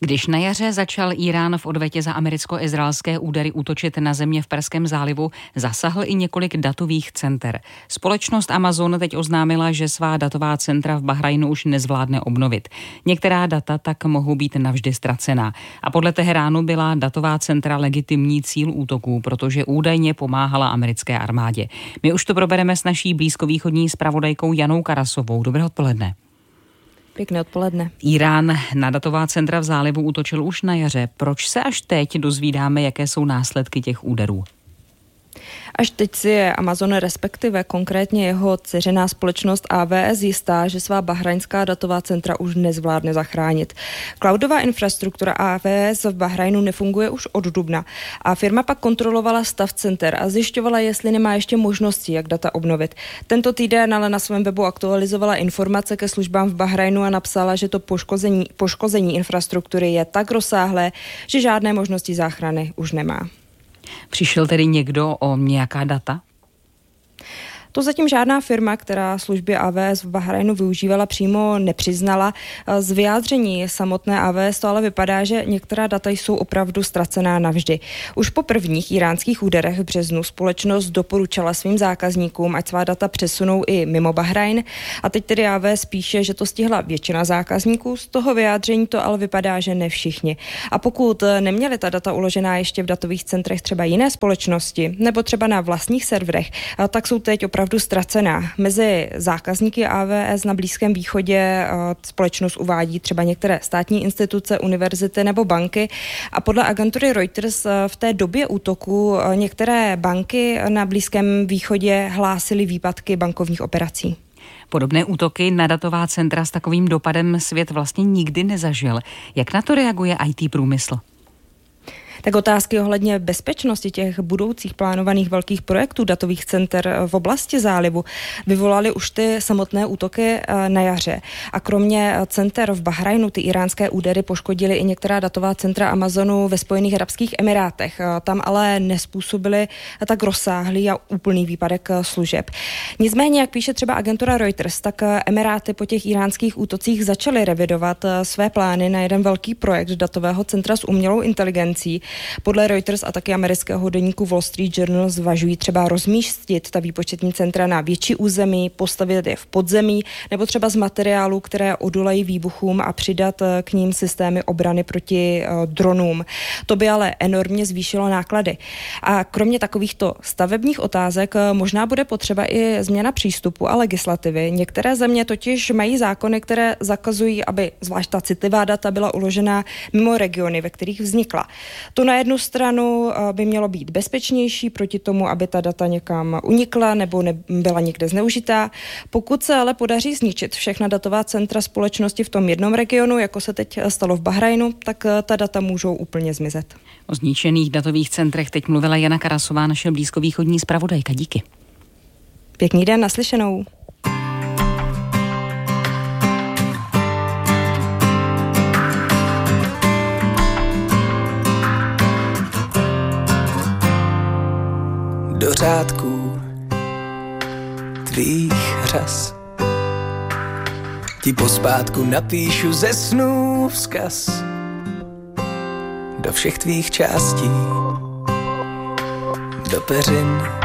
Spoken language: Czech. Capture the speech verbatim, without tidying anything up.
Když na jaře začal Írán v odvetě za americko-izraelské údery útočit na země v Perském zálivu, zasahl i několik datových center. Společnost Amazon teď oznámila, že svá datová centra v Bahrajnu už nezvládne obnovit. Některá data tak mohou být navždy ztracená. A podle Teheránu byla datová centra legitimní cíl útoků, protože údajně pomáhala americké armádě. My už to probereme s naší blízkovýchodní zpravodajkou Janou Karasovou. Dobré odpoledne. Pěkné odpoledne. Irán na datová centra v zálivu útočil už na jaře. Proč se až teď dozvídáme, jaké jsou následky těch úderů? Až teď si je Amazon, respektive konkrétně jeho dceřiná společnost A W S jistá, že svá bahrajnská datová centra už nezvládne zachránit. Cloudová infrastruktura A W S v Bahrajnu nefunguje už od dubna a firma pak kontrolovala stav center a zjišťovala, jestli nemá ještě možnosti, jak data obnovit. Tento týden ale na svém webu aktualizovala informace ke službám v Bahrajnu a napsala, že to poškození, poškození infrastruktury je tak rozsáhlé, že žádné možnosti záchrany už nemá. Přišel tedy někdo o nějaká data? To zatím žádná firma, která služby A W S v Bahrajnu využívala, přímo nepřiznala. Z vyjádření samotné A W S to ale vypadá, že některá data jsou opravdu ztracená navždy. Už po prvních iránských úderech v březnu společnost doporučila svým zákazníkům, ať svá data přesunou i mimo Bahrajn. A teď tedy A W S píše, že to stihla většina zákazníků. Z toho vyjádření to ale vypadá, že ne všichni. A pokud neměli ta data uložená ještě v datových centrech třeba jiné společnosti nebo třeba na vlastních serverech, tak jsou teď opravdu ztracená. Mezi zákazníky A W S na Blízkém východě společnost uvádí třeba některé státní instituce, univerzity nebo banky a podle agentury Reuters v té době útoku některé banky na Blízkém východě hlásily výpadky bankovních operací. Podobné útoky na datová centra s takovým dopadem svět vlastně nikdy nezažil. Jak na to reaguje í té průmysl? Tak otázky ohledně bezpečnosti těch budoucích plánovaných velkých projektů datových center v oblasti zálivu vyvolaly už ty samotné útoky na jaře. A kromě center v Bahrajnu ty iránské údery poškodily i některá datová centra Amazonu ve Spojených arabských emirátech. Tam ale nezpůsobily tak rozsáhlý a úplný výpadek služeb. Nicméně, jak píše třeba agentura Reuters, tak Emiráty po těch iránských útocích začaly revidovat své plány na jeden velký projekt datového centra s umělou inteligencí. Podle Reuters a taky amerického deníku Wall Street Journal zvažují třeba rozmístit ta výpočetní centra na větší území, postavit je v podzemí nebo třeba z materiálů, které odolají výbuchům a přidat k ním systémy obrany proti dronům. To by ale enormně zvýšilo náklady. A kromě takovýchto stavebních otázek možná bude potřeba i změna přístupu a legislativy. Některé země totiž mají zákony, které zakazují, aby zvlášť ta citlivá data byla uložena mimo regiony, ve kterých vznikla. To na jednu stranu by mělo být bezpečnější proti tomu, aby ta data někam unikla nebo nebyla někde zneužitá. Pokud se ale podaří zničit všechna datová centra společnosti v tom jednom regionu, jako se teď stalo v Bahrajnu, tak ta data můžou úplně zmizet. O zničených datových centrech teď mluvila Jana Karasová, naše blízkovýchodní zpravodajka. Díky. Pěkný den, naslyšenou. Do řádků tvých řas ti pospátku napíšu ze snů vzkaz do všech tvých částí, do peřin